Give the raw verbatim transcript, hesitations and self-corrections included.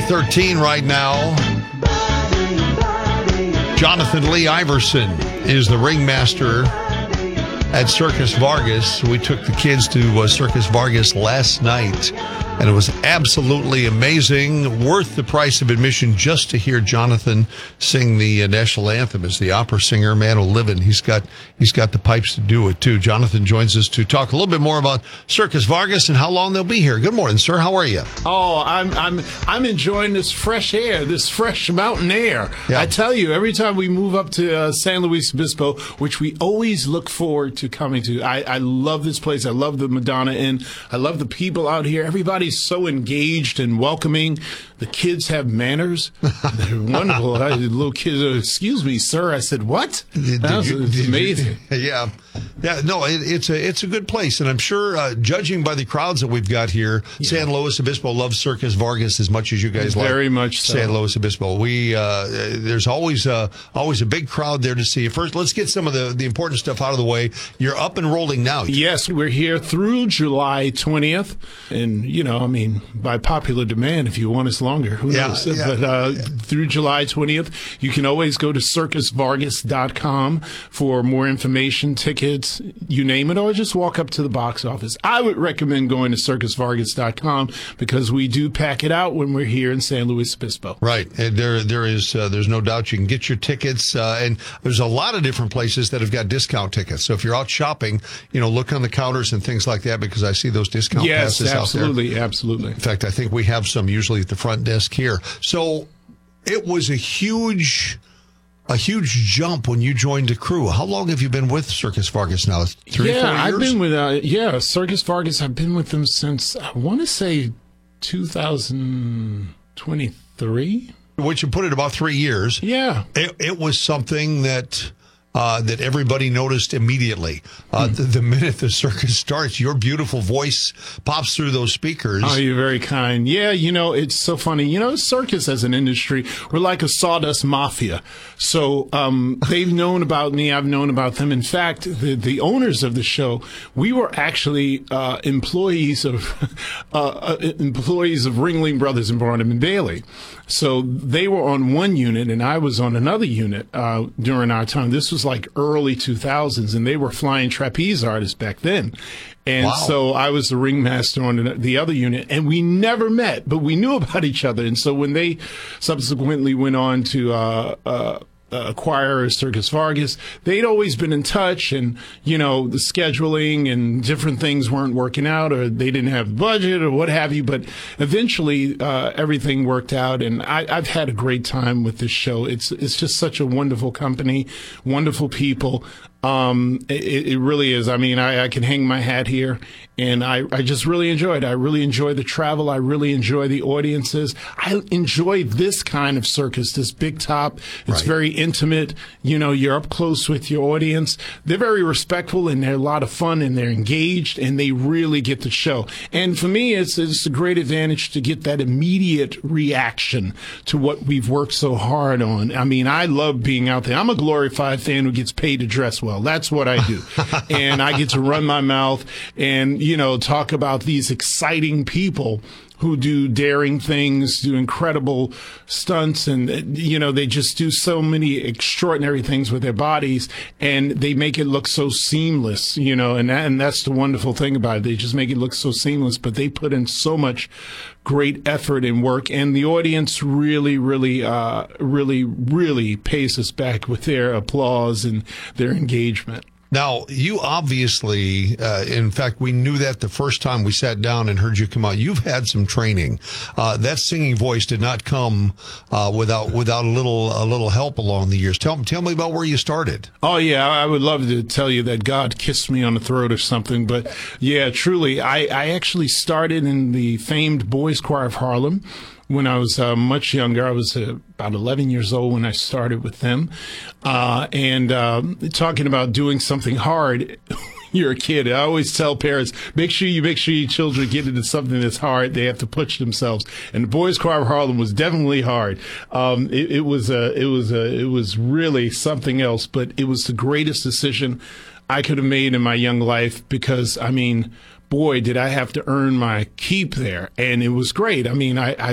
thirteen right now. Jonathan Lee Iverson is the ringmaster at Circus Vargas. We took the kids to uh, Circus Vargas last night, and it was absolutely amazing. Worth the price of admission just to hear Jonathan sing the uh, national anthem as the opera singer. Man, oh, living. He's got he's got the pipes to do it too. Jonathan joins us to talk a little bit more about Circus Vargas and how long they'll be here. Good morning, sir. How are you? Oh, I'm I'm I'm enjoying this fresh air, this fresh mountain air. Yeah. I tell you, every time we move up to uh, San Luis Obispo, which we always look forward to coming to, I, I love this place. I love the Madonna Inn. I love the people out here. Everybody's so engaged and welcoming. The kids have manners. They're wonderful. I, the little kids, uh, excuse me, sir. I said, what? Did, that was, you, it's amazing. You, yeah. Yeah, no, it, it's a it's a good place, and I'm sure, uh, judging by the crowds that we've got here, yeah. San Luis Obispo loves Circus Vargas as much as you guys like. Very much so. San Luis Obispo. We uh, there's always uh, always a big crowd there to see you. First, let's get some of the the important stuff out of the way. You're up and rolling now. Yes, we're here through July twentieth, and you know, I mean, by popular demand, if you want us longer, who yeah, knows? Yeah, but uh, yeah. through July twentieth, you can always go to circus vargas dot com for more information, tickets, you name it, or just walk up to the box office. I would recommend going to circus vargas dot com because we do pack it out when we're here in San Luis Obispo. Right. And there, there is, uh, there's no doubt you can get your tickets, uh, and there's a lot of different places that have got discount tickets. So if you're out shopping, you know, look on the counters and things like that because I see those discount yes, passes absolutely, out there. Absolutely. In fact, I think we have some usually at the front desk here. So it was a huge, a huge jump when you joined the crew. How long have you been with Circus Vargas now? Three, yeah, four years? I've been with, uh, yeah, Circus Vargas. I've been with them since, I want to say two thousand twenty-three. Which you put it about three years. Yeah. It, it was something that... Uh, that everybody noticed immediately. Uh, hmm. the, the minute the circus starts, your beautiful voice pops through those speakers. Oh, you're very kind. Yeah, you know, it's so funny. You know, circus as an industry, we're like a sawdust mafia. So um, they've known about me. I've known about them. In fact, the, the owners of the show, we were actually uh, employees of uh, uh, employees of Ringling Brothers and Barnum and Bailey. So they were on one unit, and I was on another unit uh, during our time. This was like early two thousands, and they were flying trapeze artists back then. And wow. so I was the ringmaster on the other unit, and we never met, but we knew about each other. And so when they subsequently went on to uh, uh, acquire Circus Vargas, they'd always been in touch, and, you know, the scheduling and different things weren't working out, or they didn't have budget or what have you. But eventually uh, everything worked out, and I, I've had a great time with this show. It's, it's just such a wonderful company, wonderful people. Um, it, it really is. I mean, I, I can hang my hat here, and I, I just really enjoy it. I really enjoy the travel. I really enjoy the audiences. I enjoy this kind of circus, this big top. It's right. very intimate. You know, you're up close with your audience. They're very respectful, and they're a lot of fun, and they're engaged, and they really get the show. And for me, it's, it's a great advantage to get that immediate reaction to what we've worked so hard on. I mean, I love being out there. I'm a glorified fan who gets paid to dress well. That's what I do. And I get to run my mouth and, you know, talk about these exciting people who do daring things, do incredible stunts, and, you know, they just do so many extraordinary things with their bodies, and they make it look so seamless, you know, and that, and that's the wonderful thing about it. They just make it look so seamless, but they put in so much great effort and work, and the audience really, really, uh, really, really pays us back with their applause and their engagement. Now, you obviously, uh, in fact, we knew that the first time we sat down and heard you come out. You've had some training. Uh, that singing voice did not come uh, without without a little a little help along the years. Tell tell me about where you started. Oh yeah, I would love to tell you that God kissed me on the throat or something, but yeah, truly, I I actually started in the famed Boys Choir of Harlem. When I was uh, much younger. I was uh, about eleven years old when I started with them. Uh, and uh, talking about doing something hard, you're a kid. I always tell parents, make sure you make sure your children get into something that's hard. They have to push themselves. And the Boys Choir of Harlem was definitely hard. Um, it, it was a, it was a, it was really something else. But it was the greatest decision I could have made in my young life because, I mean, boy, did I have to earn my keep there. And it was great. I mean, I, I